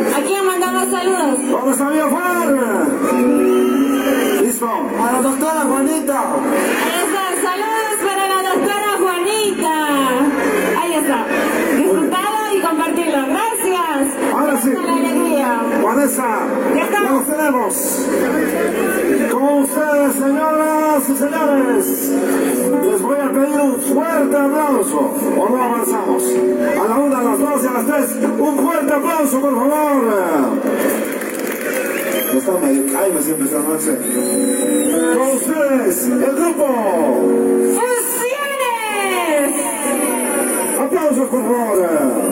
¿A quién mandamos saludos? ¿Dónde está mi afán? Listo. A la doctora Juanita. Ahí está, saludos para la doctora Juanita. Ahí está. Disfrutado y compartirlo. Gracias. Ahora sí. La alegría. Vanessa, ya los tenemos. Con ustedes, señoras y señores, les voy a pedir un fuerte aplauso. ¿O no avanzamos? A la 1, a las 2 y a las 3, un fuerte aplauso, por favor. No está medio caime siempre esta noche. Con ustedes, el grupo ¡Fusiones! Aplausos, por favor.